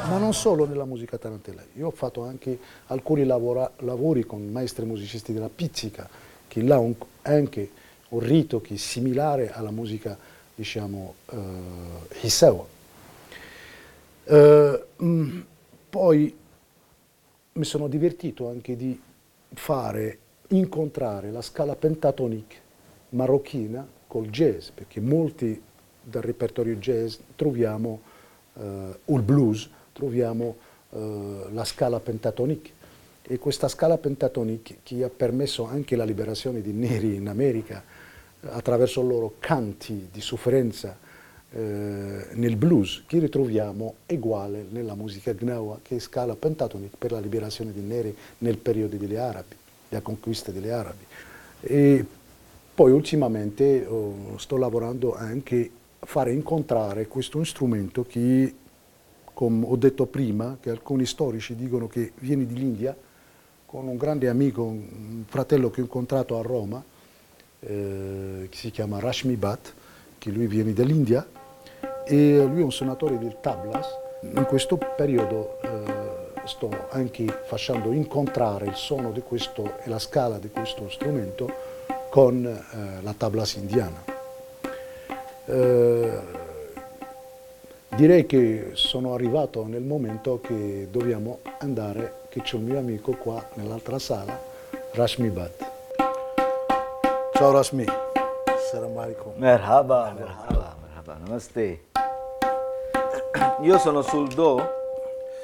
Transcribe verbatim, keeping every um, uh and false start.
Ma non solo nella musica tarantella, io ho fatto anche alcuni lavora, lavori con maestri musicisti della pizzica, che là un, anche un rito che è similare alla musica, diciamo, eh, Hisawa. Eh, mh, poi mi sono divertito anche di fare, incontrare la scala pentatonic marocchina col jazz, perché molti del repertorio jazz troviamo, eh, o il blues, troviamo eh, la scala pentatonic. E questa scala pentatonic che ha permesso anche la liberazione di neri in America attraverso i loro canti di sofferenza eh, nel blues, che ritroviamo uguale nella musica gnawa, che è scala pentatonic per la liberazione di neri nel periodo degli arabi, la conquista degli arabi. E poi ultimamente oh, sto lavorando anche a fare incontrare questo strumento che, come ho detto prima, che alcuni storici dicono che viene dall'India, con un grande amico, un fratello che ho incontrato a Roma, eh, che si chiama Rashmi Bhatt, che lui viene dall'India, e lui è un suonatore del tablas. In questo periodo eh, sto anche facendo incontrare il suono di questo e la scala di questo strumento con eh, la tablas indiana. Eh, direi che sono arrivato nel momento che dobbiamo andare, che c'è un mio amico qua nell'altra sala, Rashmi Bhatt. Ciao Rashmi, assalamu alaikum. Merhaba, merhaba, merhaba, namaste. Io sono sul Do